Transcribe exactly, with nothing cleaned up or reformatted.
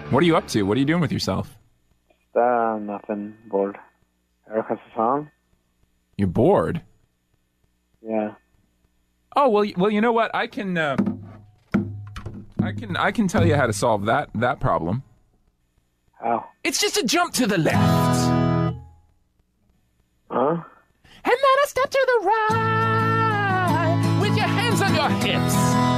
What are you up to? What are you doing with yourself? Uh, nothing. Bored. Eric has a song? You're bored? Yeah. Oh, well, well, you know what? I can, uh, I can, I can tell you how to solve that that problem. How? It's just a jump to the left. Huh? And then a step to the right with your hands on your hips.